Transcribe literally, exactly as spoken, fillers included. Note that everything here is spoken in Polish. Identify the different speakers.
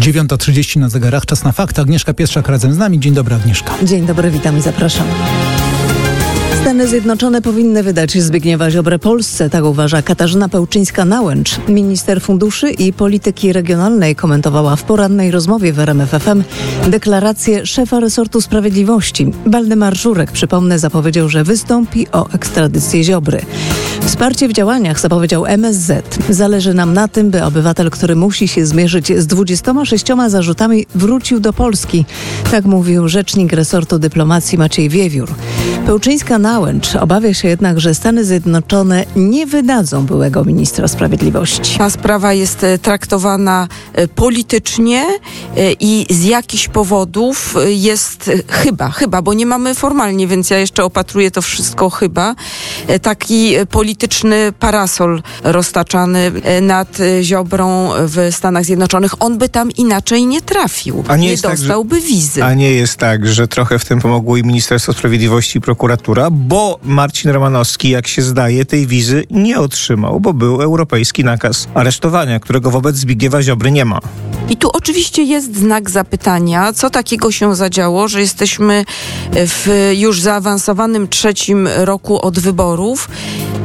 Speaker 1: dziewiąta trzydzieści na zegarach. Czas na fakty. Agnieszka Pieszczak razem z nami. Dzień dobry, Agnieszka.
Speaker 2: Dzień dobry, witam i zapraszam. Stany Zjednoczone powinny wydać Zbigniewa Ziobrę Polsce, tak uważa Katarzyna Pełczyńska-Nałęcz. Minister funduszy i polityki regionalnej komentowała w porannej rozmowie w R M F F M deklarację szefa resortu sprawiedliwości. Waldemar Żurek, przypomnę, zapowiedział, że wystąpi o ekstradycję Ziobry. Wsparcie w działaniach zapowiedział M S Z. Zależy nam na tym, by obywatel, który musi się zmierzyć z dwudziestoma sześcioma zarzutami, wrócił do Polski. Tak mówił rzecznik resortu dyplomacji Maciej Wiewiór. Pełczyńska-Nałęcz obawia się jednak, że Stany Zjednoczone nie wydadzą byłego ministra sprawiedliwości.
Speaker 3: Ta sprawa jest traktowana politycznie i z jakichś powodów jest chyba, chyba, bo nie mamy formalnie, więc ja jeszcze opatruję to wszystko chyba, taki polityczny parasol roztaczany nad Ziobrą w Stanach Zjednoczonych. On by tam inaczej nie trafił.
Speaker 4: A nie,
Speaker 3: nie
Speaker 4: jest
Speaker 3: dostałby
Speaker 4: tak, że,
Speaker 3: wizy.
Speaker 4: A nie jest tak, że trochę w tym pomogło i Ministerstwo Sprawiedliwości i prokuratura, bo Marcin Romanowski, jak się zdaje, tej wizy nie otrzymał, bo był europejski nakaz aresztowania, którego wobec Zbigniewa Ziobry nie ma.
Speaker 3: I tu oczywiście jest znak zapytania, co takiego się zadziało, że jesteśmy w już zaawansowanym trzecim roku od wyborów